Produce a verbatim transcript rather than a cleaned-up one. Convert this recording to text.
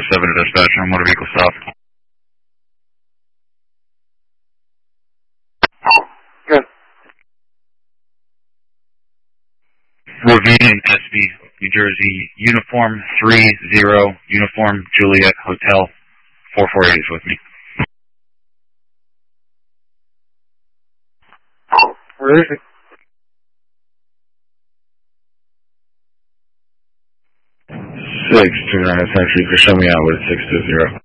seven to dispatch on motor vehicle south. Good. Ravine S B, New Jersey, uniform three zero, uniform Juliet Hotel, four four eight is with me. Where is it? Six two nine, it's actually, you can show me out with six two zero.